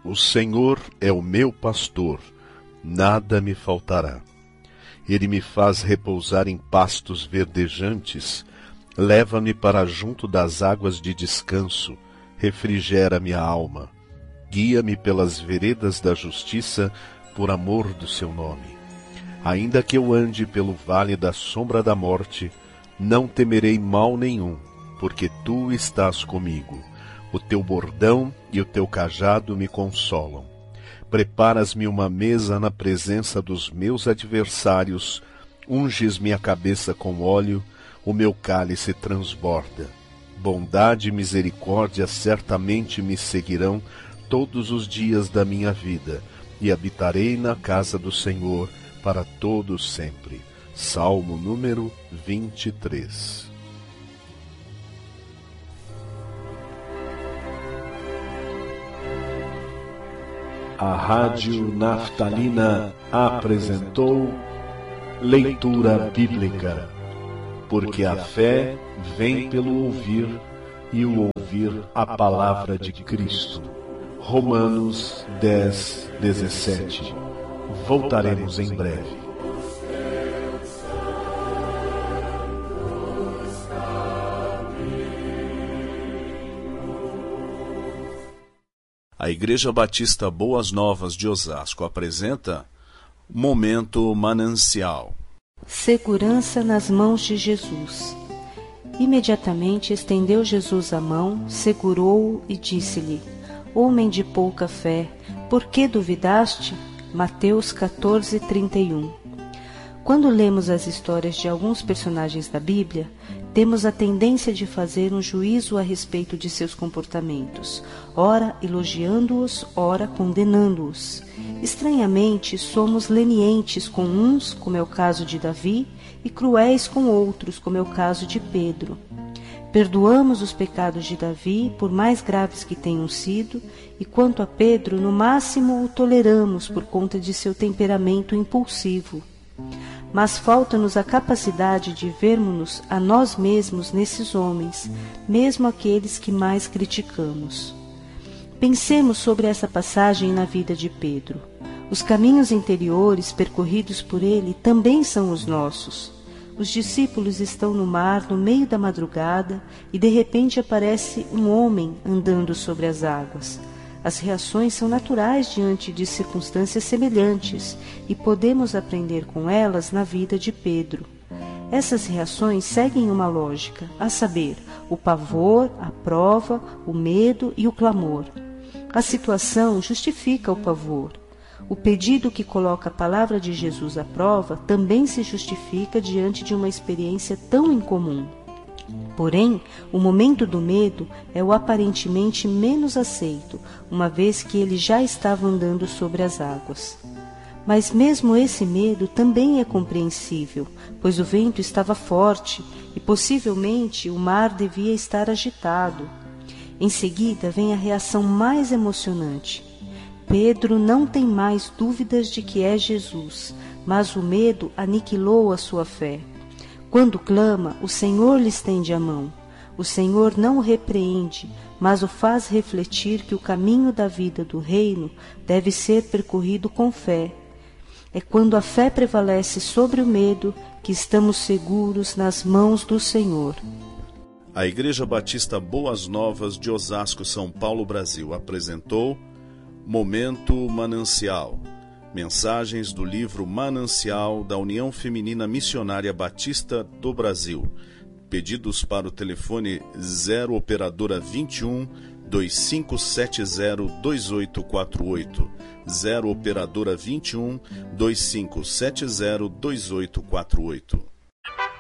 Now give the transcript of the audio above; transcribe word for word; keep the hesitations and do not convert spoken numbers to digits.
O Senhor é o meu pastor, nada me faltará. Ele me faz repousar em pastos verdejantes, leva-me para junto das águas de descanso, refrigera minha alma. Guia-me pelas veredas da justiça, por amor do seu nome. Ainda que eu ande pelo vale da sombra da morte, não temerei mal nenhum, porque tu estás comigo. O teu bordão e o teu cajado me consolam. Preparas-me uma mesa na presença dos meus adversários, unges minha cabeça com óleo, o meu cálice transborda. Bondade e misericórdia certamente me seguirão todos os dias da minha vida, e habitarei na casa do Senhor para todo sempre. Salmo número vinte e três. A Rádio Naftalina apresentou Leitura Bíblica, porque a fé vem pelo ouvir e o ouvir a palavra de Cristo. Romanos dez, dezessete. Voltaremos em breve. A Igreja Batista Boas Novas de Osasco apresenta Momento Manancial. Segurança nas mãos de Jesus. Imediatamente estendeu Jesus a mão, segurou-o e disse-lhe: Homem de pouca fé, por que duvidaste? Mateus quatorze, trinta e um. Quando lemos as histórias de alguns personagens da Bíblia, temos a tendência de fazer um juízo a respeito de seus comportamentos, ora elogiando-os, ora condenando-os. Estranhamente, somos lenientes com uns, como é o caso de Davi, e cruéis com outros, como é o caso de Pedro. Perdoamos os pecados de Davi, por mais graves que tenham sido, e quanto a Pedro, no máximo o toleramos por conta de seu temperamento impulsivo. Mas falta-nos a capacidade de vermos-nos a nós mesmos nesses homens, mesmo aqueles que mais criticamos. Pensemos sobre essa passagem na vida de Pedro. Os caminhos interiores percorridos por ele também são os nossos. Os discípulos estão no mar no meio da madrugada e de repente aparece um homem andando sobre as águas. As reações são naturais diante de circunstâncias semelhantes e podemos aprender com elas na vida de Pedro. Essas reações seguem uma lógica, a saber, o pavor, a prova, o medo e o clamor. A situação justifica o pavor. O pedido que coloca a palavra de Jesus à prova também se justifica diante de uma experiência tão incomum. Porém, o momento do medo é o aparentemente menos aceito, uma vez que ele já estava andando sobre as águas. Mas mesmo esse medo também é compreensível, pois o vento estava forte e possivelmente o mar devia estar agitado. Em seguida vem a reação mais emocionante. Pedro não tem mais dúvidas de que é Jesus, mas o medo aniquilou a sua fé. Quando clama, o Senhor lhe estende a mão. O Senhor não o repreende, mas o faz refletir que o caminho da vida do reino deve ser percorrido com fé. É quando a fé prevalece sobre o medo que estamos seguros nas mãos do Senhor. A Igreja Batista Boas Novas de Osasco, São Paulo, Brasil, apresentou Momento Manancial. Mensagens do livro Manancial da União Feminina Missionária Batista do Brasil. Pedidos para o telefone zero operadora vinte e um, dois cinco sete zero, dois oito quatro oito. zero operadora vinte e um, dois cinco sete zero, dois oito quatro oito.